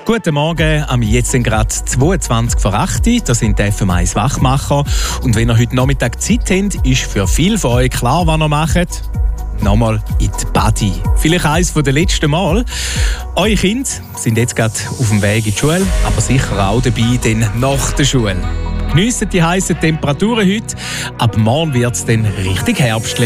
Guten Morgen, am jetzt sind gerade 22 vor 8 Uhr. Das sind die FM1 Wachmacher. Und wenn ihr heute Nachmittag Zeit habt, ist für viele von euch klar, was ihr macht. Nochmal in die Badi. Vielleicht eines der letzten Mal. Eure Kinder sind jetzt gerade auf dem Weg in die Schule, aber sicher auch dabei dann nach der Schule. Geniessen die heißen Temperaturen heute. Ab morgen wird es dann richtig herbstlich.